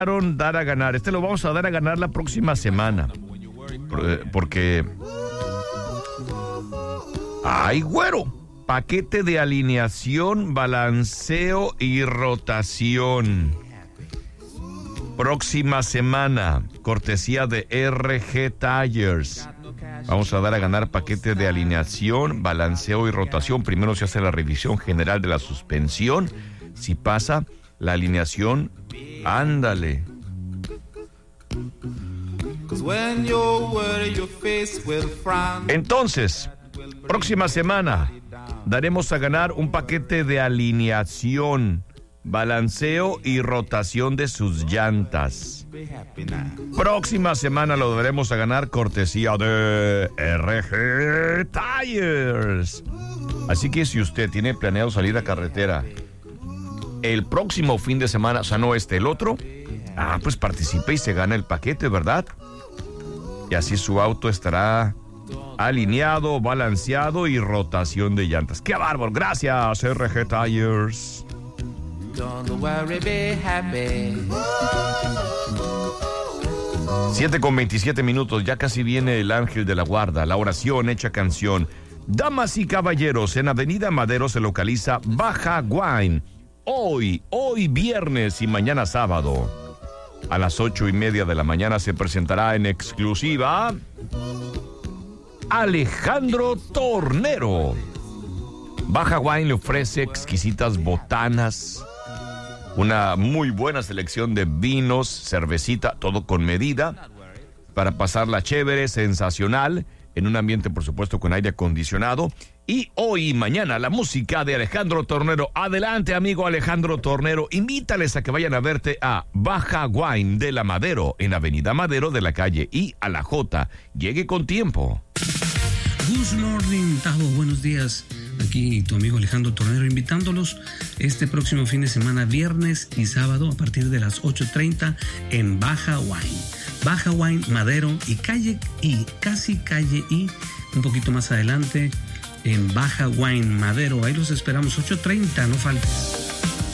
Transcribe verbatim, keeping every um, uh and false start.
dar a ganar. Este lo vamos a dar a ganar la próxima semana. Porque... ¡ay, güero! Paquete de alineación, balanceo y rotación. Próxima semana, cortesía de R G Tires. Vamos a dar a ganar paquete de alineación, balanceo y rotación. Primero se hace la revisión general de la suspensión. Si pasa la alineación, ándale. Entonces, próxima semana daremos a ganar un paquete de alineación, balanceo y rotación de sus llantas. Próxima semana lo daremos a ganar cortesía de R G Tires. Así que si usted tiene planeado salir a carretera el próximo fin de semana, o sea, no este, el otro, ah, pues participe y se gana el paquete, ¿verdad? Y así su auto estará alineado, balanceado y rotación de llantas. ¡Qué bárbaro! Gracias, R G Tires. siete con veintisiete minutos, ya casi viene el ángel de la guarda, la oración hecha canción. Damas y caballeros, en Avenida Madero se localiza Baja Wine. Hoy, hoy viernes y mañana sábado. A las ocho y media de la mañana se presentará en exclusiva Alejandro Tornero. Baja Wine le ofrece exquisitas botanas, una muy buena selección de vinos, cervecita, todo con medida, para pasarla chévere, sensacional, en un ambiente, por supuesto, con aire acondicionado. Y hoy y mañana la música de Alejandro Tornero. Adelante, amigo Alejandro Tornero. Invítales a que vayan a verte a Baja Wine de la Madero, en Avenida Madero de la calle I a la J. Llegue con tiempo. Good morning, Tajo. Buenos días. Aquí tu amigo Alejandro Tornero invitándolos este próximo fin de semana, viernes y sábado, a partir de las ocho treinta en Baja Wine. Baja Wine, Madero y calle I, casi calle I, un poquito más adelante en Baja Wine, Madero. Ahí los esperamos, ocho treinta, no faltes.